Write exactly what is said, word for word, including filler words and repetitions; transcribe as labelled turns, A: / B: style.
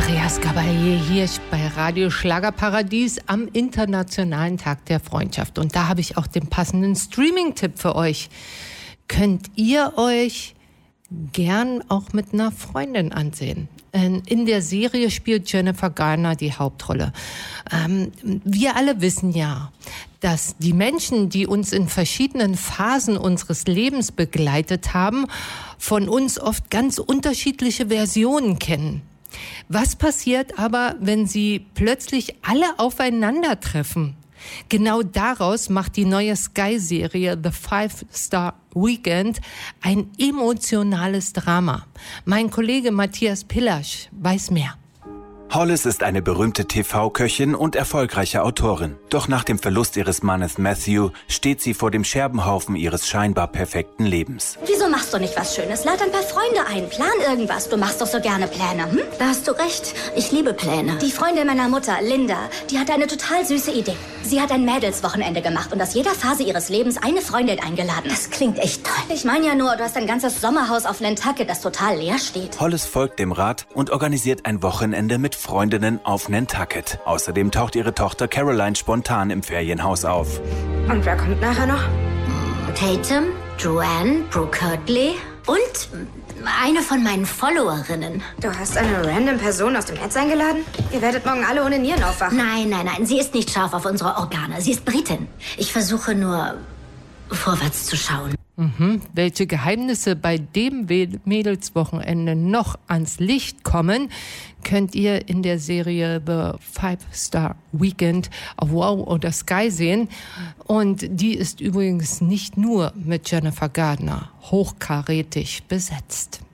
A: Andreas Gabalier hier bei Radio Schlagerparadies am Internationalen Tag der Freundschaft. Und da habe ich auch den passenden Streaming-Tipp für euch. Könnt ihr euch gern auch mit einer Freundin ansehen? In der Serie spielt Jennifer Garner die Hauptrolle. Ähm, wir alle wissen ja, dass die Menschen, die uns in verschiedenen Phasen unseres Lebens begleitet haben, von uns oft ganz unterschiedliche Versionen kennen. Was passiert aber, wenn sie plötzlich alle aufeinandertreffen? Genau daraus macht die neue Sky-Serie The Five Star Weekend ein emotionales Drama. Mein Kollege Matthias Pillasch weiß mehr.
B: Hollis ist eine berühmte T V-Köchin und erfolgreiche Autorin. Doch nach dem Verlust ihres Mannes Matthew steht sie vor dem Scherbenhaufen ihres scheinbar perfekten Lebens.
C: Wieso machst du nicht was Schönes? Lad ein paar Freunde ein, plan irgendwas. Du machst doch so gerne Pläne, hm?
D: Da hast du recht, ich liebe Pläne.
C: Die Freundin meiner Mutter, Linda, die hatte eine total süße Idee. Sie hat ein Mädelswochenende gemacht und aus jeder Phase ihres Lebens eine Freundin eingeladen.
D: Das klingt echt toll.
C: Ich meine ja nur, du hast ein ganzes Sommerhaus auf Nantucket, das total leer steht.
B: Hollis folgt dem Rat und organisiert ein Wochenende mit Freundinnen auf Nantucket. Außerdem taucht ihre Tochter Caroline spontan im Ferienhaus auf.
E: Und wer kommt nachher noch?
D: Tatum, Joanne, Brooke Kirtley und eine von meinen Followerinnen.
E: Du hast eine random Person aus dem Netz eingeladen? Ihr werdet morgen alle ohne Nieren aufwachen.
D: Nein, nein, nein, sie ist nicht scharf auf unsere Organe. Sie ist Britin. Ich versuche nur, vorwärts zu schauen.
A: Mhm. Welche Geheimnisse bei dem Mädelswochenende noch ans Licht kommen, könnt ihr in der Serie The Five Star Weekend auf Wow oder Sky sehen. Und die ist übrigens nicht nur mit Jennifer Garner hochkarätig besetzt.